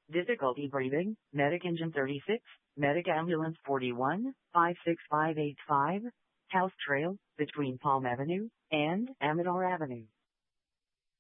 Difficulty breathing, Medic Engine 36, Medic Ambulance 41, 56585, House Trail, between Palm Avenue and Amador Avenue.